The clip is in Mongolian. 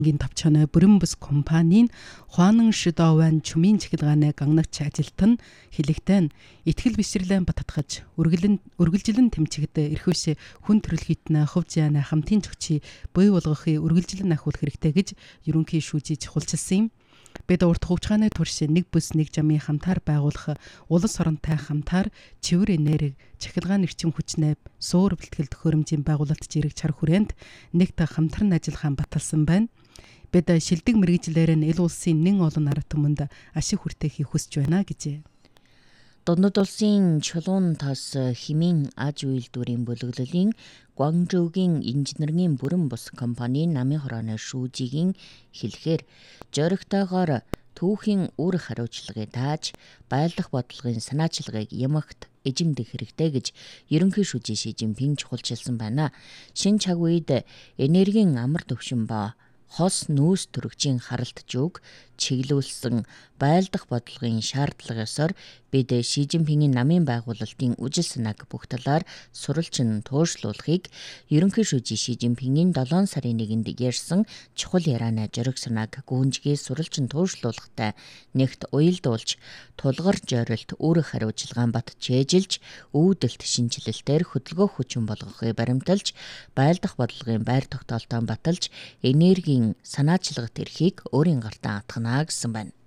гийн тавчханаа бүрэн бүс компанийн Хуанан Шидован чумын цахилгааны гангагч ажилтан хэлэгтэн итгэл бишрлэн бататгаж үргэлжилэн тэмцэгд эрхвшээ хүн төрөлхитнэ хувьжаана хамтын зохичи бий болгохын үргэлжилэн ахуулах хэрэгтэй гэж ерөнхий шүүжий чухалчилсан юм. Бид урт хугацааны турш нэг бүс нэг жамын хамтаар байгуулах улс оронтой хамтаар цэвэр энерги цахилгаан эрчим хүчнээ суур бэлтгэл төхөөрөмжийн байгуулалт зэрэг чар хүрээнд нэгт хамтран ажиллахаа баталсан байна. Бид шилдэг мэргэжлээр нь ил улсын нэн олон арга түмэнд ашиг хүртэхийг хүсэж байна гэжээ. Дундад улсын Чулуун тас хэмээн аж үйлдвэрийн бүлэглэлийн Гуанчжоугийн инженерийн бүрэн бус компани намын хорооны шүүжигийн хэлэхээр зоригтойгоор түүхийн үр хариуцлагыг тааж баялах бодлогын санаачилгааг ямагт эжимдэх хэрэгтэй гэж ерөнхий шүүжий Ши Жинпин чухалчилсан байна. Шинэ цаг үед энергийн амар төвшин ба хос нүүс төрөгчийн харалт жүг чиглүүлсэн байлдах бодлогын шаардлага ёсоор бид Ши Жинпиний намын байгуулалтын үжил санааг бүх талаар сурвалжин туушруулахыг ерөнхий шүүжий Ши Жинпиний 7 сарын 1-нд ярьсан чухал ярианы зориг санааг гүнжгий сурвалжин туушруулахтай нэгт уялдуулж тулгар зорилт үр хариуцлагаан бат чэжилж үүдэлт шинжилэлтээр хөдөлгөөх хүчин болгохыг баримталж байлдах бодлогын байр тогтоолтоо баталж энергийн санаачилгат эрхийг өөрийн гартаа атгана гэсэн байна.